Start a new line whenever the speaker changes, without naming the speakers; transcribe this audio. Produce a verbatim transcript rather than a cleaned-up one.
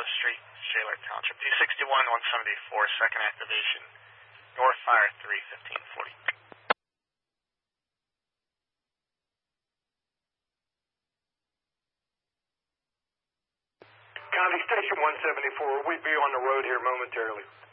Street, Shaler Township. two sixty-one, one seventy-four, second activation. North Fire three, fifteen forty.
County Station one seventy-four, we'll be on the road here momentarily.